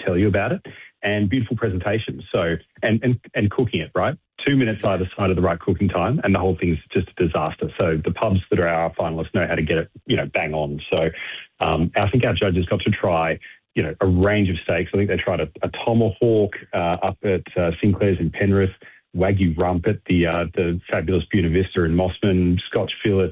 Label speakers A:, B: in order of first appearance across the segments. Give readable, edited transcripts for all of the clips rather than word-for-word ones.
A: tell you about it, and beautiful presentation. So, and cooking it, right? 2 minutes either side of the right cooking time, and the whole thing's just a disaster. So the pubs that are our finalists know how to get it, bang on. So I think our judges got to try, a range of steaks. I think they tried a tomahawk up at Sinclair's in Penrith, Wagyu rump at the fabulous Buena Vista in Mossman, Scotch fillets,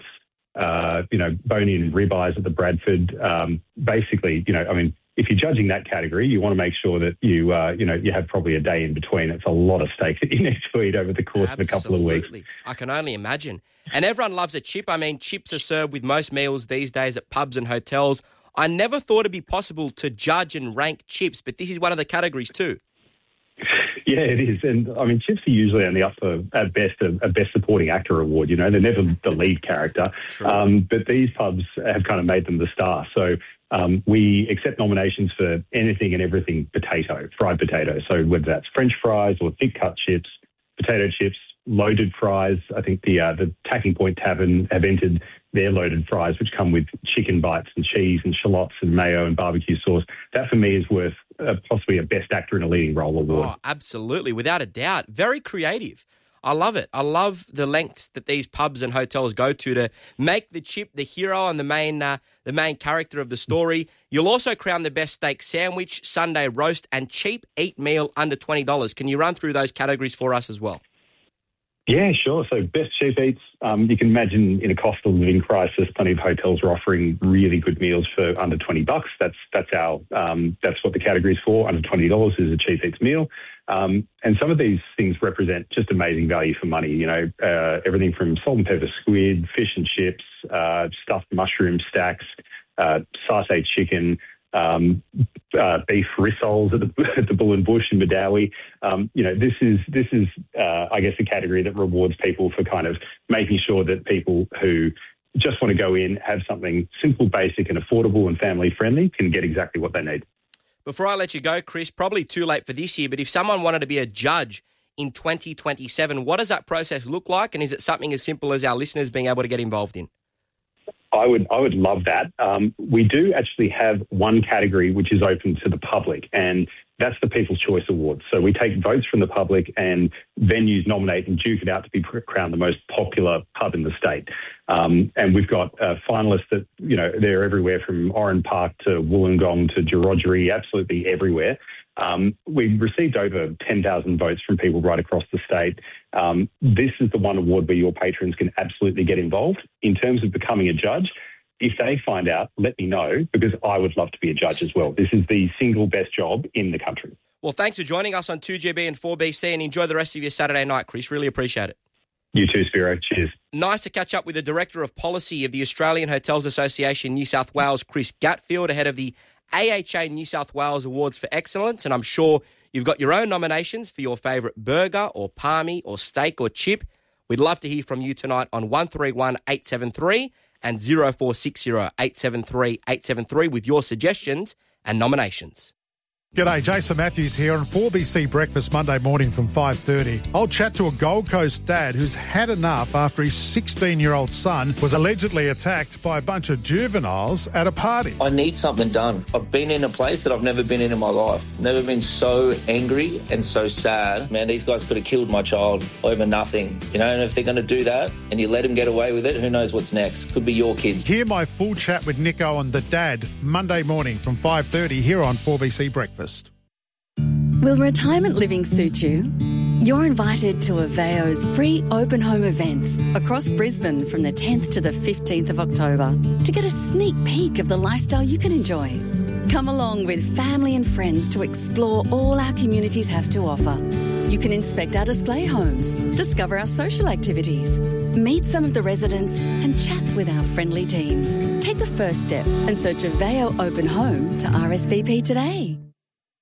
A: bone-in ribeyes at the Bradford. Basically, if you're judging that category, you want to make sure that you have probably a day in between. It's a lot of steak that you need to eat over the course of a couple of weeks.
B: I can only imagine. And everyone loves a chip. Chips are served with most meals these days at pubs and hotels. I never thought it'd be possible to judge and rank chips, but this is one of the categories too.
A: Yeah, it is. And chips are usually only up for, at best, a Best Supporting Actor award. They're never the lead character. But these pubs have kind of made them the star. So we accept nominations for anything and everything fried potato. So whether that's French fries or thick cut chips, potato chips, loaded fries. I think the Tacking Point Tavern have entered their loaded fries, which come with chicken bites and cheese and shallots and mayo and barbecue sauce. That for me is worth possibly a Best Actor in a Leading Role award.
B: Oh, absolutely, without a doubt. Very creative. I love it. I love the lengths that these pubs and hotels go to make the chip the hero and the main character of the story. You'll also crown the best steak sandwich, Sunday roast, and cheap eat meal under $20. Can you run through those categories for us as well?
A: Yeah, sure. So best cheap eats, you can imagine in a cost of living crisis, plenty of hotels are offering really good meals for under $20. That's what the category is for. Under $20 is a cheap eats meal. And some of these things represent just amazing value for money. Everything from salt and pepper squid, fish and chips, stuffed mushroom stacks, sauté chicken, beef rissoles at the Bull and Bush in Madawi. This is I guess a category that rewards people for kind of making sure that people who just want to go in, have something simple, basic and affordable and family friendly can get exactly what they need.
B: Before I let you go, Chris, probably too late for this year, but if someone wanted to be a judge in 2027, what does that process look like? And is it something as simple as our listeners being able to get involved in?
A: I would love that. We do actually have one category which is open to the public, and that's the People's Choice Awards. So we take votes from the public, and venues nominate and duke it out to be crowned the most popular pub in the state. And we've got finalists that, they're everywhere from Oran Park to Wollongong to Wiradjuri, absolutely everywhere. We received over 10,000 votes from people right across the state. This is the one award where your patrons can absolutely get involved. In terms of becoming a judge, if they find out, let me know, because I would love to be a judge as well. This is the single best job in the country. Well,
B: thanks for joining us on 2GB and 4BC, and enjoy the rest of your Saturday night, Chris. Really appreciate it.
A: You too, Spiro. Cheers.
B: Nice to catch up with the Director of Policy of the Australian Hotels Association New South Wales, Chris Gatfield, ahead of the AHA New South Wales Awards for Excellence, and I'm sure you've got your own nominations for your favourite burger or palmy or steak or chip. We'd love to hear from you tonight on 131 873 and 0460 873 873 with your suggestions and nominations.
C: G'day, Jason Matthews here on 4BC Breakfast Monday morning from 5:30. I'll chat to a Gold Coast dad who's had enough after his 16-year-old son was allegedly attacked by a bunch of juveniles at a party.
D: I need something done. I've been in a place that I've never been in my life. Never been so angry and so sad. Man, these guys could have killed my child over nothing. And if they're going to do that and you let them get away with it, who knows what's next? Could be your kids.
C: Hear my full chat with Nico on The Dad Monday morning from 5:30 here on 4BC Breakfast.
E: Will retirement living suit you? You're invited to Aveo's free open home events across Brisbane from the 10th to the 15th of October to get a sneak peek of the lifestyle you can enjoy. Come along with family and friends to explore all our communities have to offer. You can inspect our display homes, discover our social activities, meet some of the residents and chat with our friendly team. Take the first step and search Aveo Open Home to RSVP today.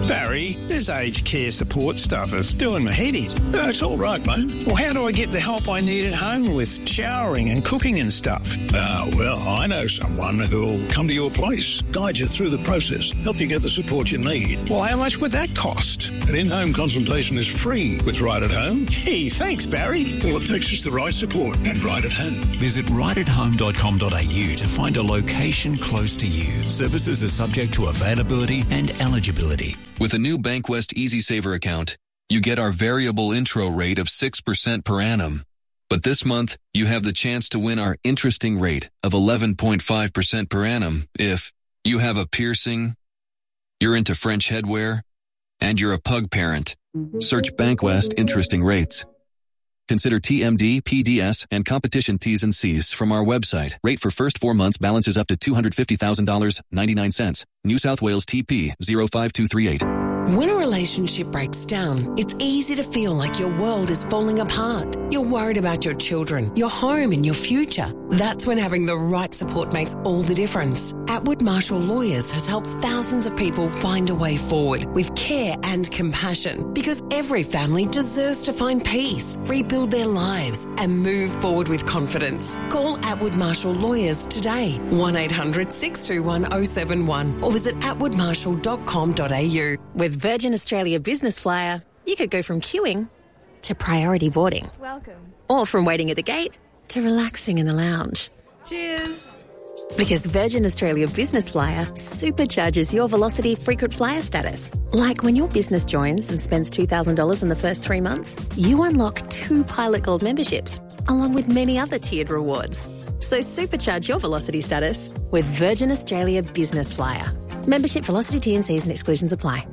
F: Barry, this aged care support stuff is doing my head in. No, it's all right, mate. Well, how do I get the help I need at home with showering and cooking and stuff? Well, I know someone who'll come to your place, guide you through the process, help you get the support you need. Well, how much would that cost? An in-home consultation is free with Right at Home. Gee, thanks, Barry. All it takes is the right support and Right at Home.
G: Visit rightathome.com.au to find a location close to you. Services are subject to availability and eligibility.
H: With a new Bankwest EasySaver account, you get our variable intro rate of 6% per annum. But this month, you have the chance to win our interesting rate of 11.5% per annum if you have a piercing, you're into French headwear, and you're a pug parent. Search Bankwest Interesting Rates. Consider TMD, PDS, and competition T's and C's from our website. Rate for first 4 months balances up to $250,000, 99 cents. New South Wales TP 05238.
I: When a relationship breaks down, it's easy to feel like your world is falling apart. You're worried about your children, your home and your future. That's when having the right support makes all the difference. Atwood Marshall Lawyers has helped thousands of people find a way forward with care and compassion, because every family deserves to find peace, rebuild their lives and move forward with confidence. Call Atwood Marshall Lawyers today, 1-800-621-071 or visit atwoodmarshall.com.au.
J: With Virgin Australia Business Flyer, you could go from queuing to priority boarding.
K: Welcome.
J: Or from waiting at the gate to relaxing in the lounge.
K: Cheers.
J: Because Virgin Australia Business Flyer supercharges your Velocity frequent flyer status. Like when your business joins and spends $2,000 in the first 3 months, you unlock 2 Pilot Gold memberships, along with many other tiered rewards. So supercharge your Velocity status with Virgin Australia Business Flyer. Membership, Velocity, T&Cs and exclusions apply.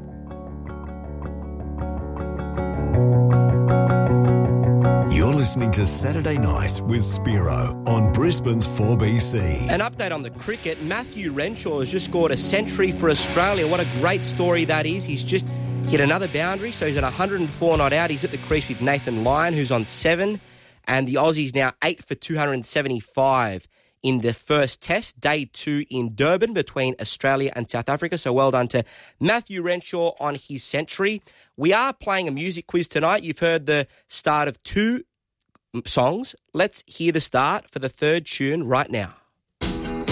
G: You're listening to Saturday Night with Spiro on Brisbane's 4BC.
B: An update on the cricket. Matthew Renshaw has just scored a century for Australia. What a great story that is. He's just hit another boundary, so he's at 104 not out. He's at the crease with Nathan Lyon, who's on 7, and the Aussies now 8 for 275 in the first test, day 2 in Durban between Australia and South Africa. So well done to Matthew Renshaw on his century. We are playing a music quiz tonight. You've heard the start of 2 songs. Let's hear the start for the third tune right now.